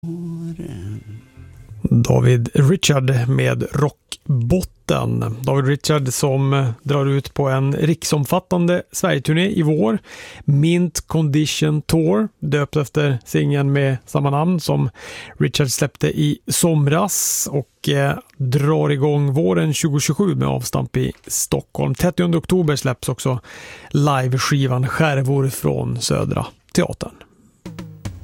David Richard med Rockbotten. David Richard som drar ut på en riksomfattande Sverigeturné i vår. Mint Condition Tour, döpt efter singeln med samma namn som Richard släppte i somras och drar igång våren 2027 med avstamp i Stockholm. 30 oktober släpps också live-skivan Skärvor från Södra Teatern.